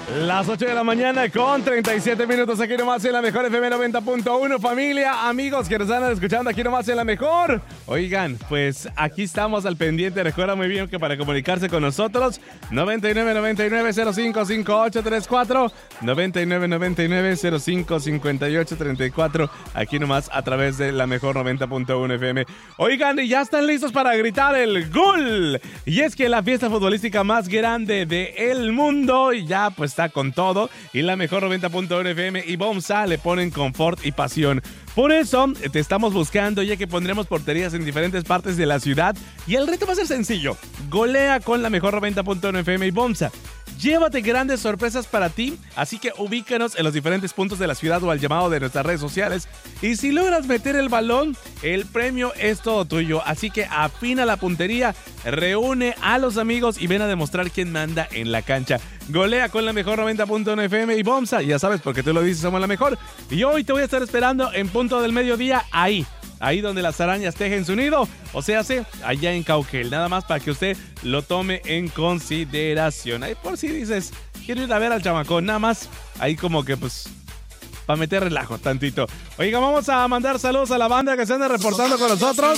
Las 8 de la mañana con 37 minutos aquí nomás en la Mejor FM 90.1. Familia, amigos que nos están escuchando aquí nomás en la Mejor. Oigan, pues aquí estamos al pendiente. Recuerda muy bien que para comunicarse con nosotros, 9999-055834, 9999-055834, aquí nomás a través de la Mejor 90.1 FM. Oigan, y ya están listos para gritar el gol. Y es que la fiesta futbolística más grande del mundo ya pues está con todo, y la Mejor 90.1 FM y Bomsa le ponen confort y pasión. Por eso te estamos buscando, ya que pondremos porterías en diferentes partes de la ciudad, y el reto va a ser sencillo: golea con la Mejor 90.1 FM y Bomsa. Llévate grandes sorpresas para ti, así que ubícanos en los diferentes puntos de la ciudad o al llamado de nuestras redes sociales. Y si logras meter el balón, el premio es todo tuyo. Así que afina la puntería, reúne a los amigos y ven a demostrar quién manda en la cancha. Golea con la Mejor 90.1 FM y Bomsa. Ya sabes, porque tú lo dices, somos la mejor. Y hoy te voy a estar esperando en punto del mediodía ahí donde las arañas tejen su nido, o sea, allá en Cauquel. Nada más para que usted lo tome en consideración. Ahí por si dices, quiero ir a ver al chamacón, nada más, ahí como que pues, para meter relajo tantito. Oiga, vamos a mandar saludos a la banda que se anda reportando con nosotros.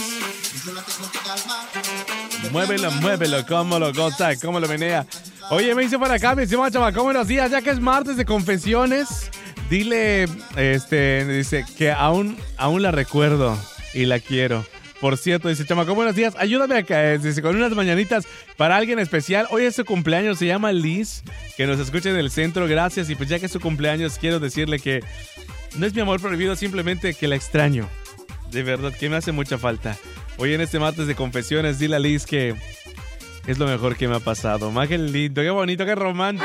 Muévelo, cómo lo goza, cómo lo menea. Oye, me dice por acá, mi estimado chamacón, buenos días, ya que es martes de confesiones. Dile, dice que aún la recuerdo y la quiero. Por cierto, dice, chamacón, buenos días, ayúdame acá, dice, con unas mañanitas para alguien especial. Hoy es su cumpleaños, se llama Liz, que nos escucha en el centro, gracias. Y pues ya que es su cumpleaños, quiero decirle que no es mi amor prohibido, simplemente que la extraño. De verdad, que me hace mucha falta. Hoy en este martes de confesiones, dile a Liz que es lo mejor que me ha pasado. Más que lindo, qué bonito, qué romántico.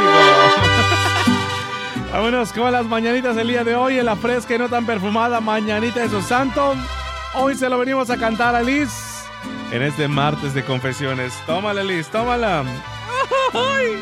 Vámonos con las mañanitas del día de hoy, en la fresca y no tan perfumada mañanita de su santo. Hoy se lo venimos a cantar a Liz en este martes de confesiones. Tómala, Liz, tómala. ¡Ay!